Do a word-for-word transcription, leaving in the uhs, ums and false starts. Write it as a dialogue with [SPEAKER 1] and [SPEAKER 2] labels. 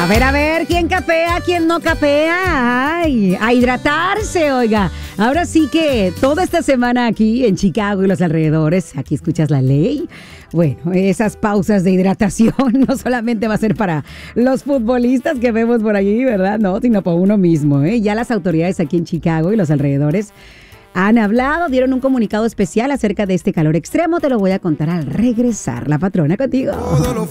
[SPEAKER 1] ver, a ver, ¿quién capea, quién no capea? Ay, a hidratarse, oiga. Ahora sí que toda esta semana aquí en Chicago y los alrededores, aquí escuchas la ley. Bueno, esas pausas de hidratación no solamente va a ser para los futbolistas que vemos por allí, ¿verdad? No, sino para uno mismo, ¿eh? Ya las autoridades aquí en Chicago y los alrededores han hablado, dieron un comunicado especial acerca de este calor extremo. Te lo voy a contar al regresar. La patrona contigo.